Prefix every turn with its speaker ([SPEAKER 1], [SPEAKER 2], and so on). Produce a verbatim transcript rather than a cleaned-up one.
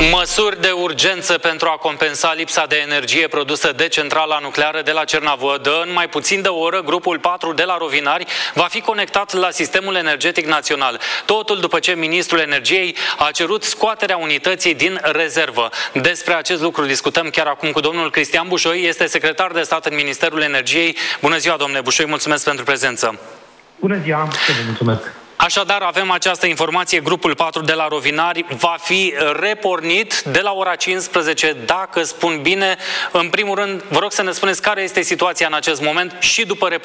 [SPEAKER 1] Măsuri de urgență pentru a compensa lipsa de energie produsă de centrala nucleară de la Cernavodă. În mai puțin de o oră, grupul patru de la Rovinari va fi conectat la sistemul energetic național. Totul după ce ministrul energiei a cerut scoaterea unității din rezervă. Despre acest lucru discutăm chiar acum cu domnul Cristian Bușoi, este secretar de stat în Ministerul Energiei. Bună ziua, domnule Bușoi, mulțumesc pentru prezență.
[SPEAKER 2] Bună ziua, mulțumesc.
[SPEAKER 1] Așadar, avem această informație, grupul patru de la Rovinari va fi repornit de la ora cincisprezece, dacă spun bine. În primul rând, vă rog să ne spuneți care este situația în acest moment și după